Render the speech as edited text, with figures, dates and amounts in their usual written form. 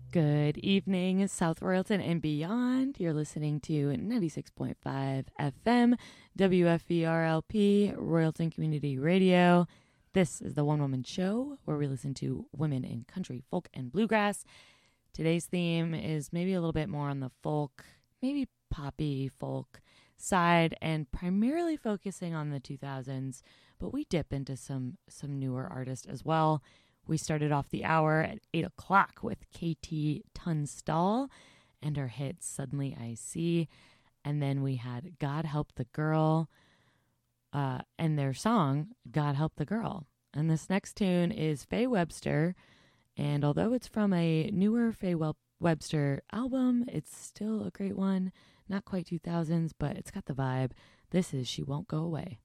Good evening, South Royalton and beyond. You're listening to 96.5 FM, WFVRLP, Royalton Community Radio. This is the One Woman Show where we listen to women in country, folk, and bluegrass. Today's theme is maybe a little bit more on the folk, maybe poppy folk side, and primarily focusing on the 2000s, but we dip into some newer artists as well. We started off the hour at 8 o'clock with KT Tunstall and her hit Suddenly I See. And then we had God Help the Girl and their song God Help the Girl. And this next tune is Faye Webster. And although it's from a newer Faye Webster album, it's still a great one. Not quite 2000s, but it's got the vibe. This is She Won't Go Away.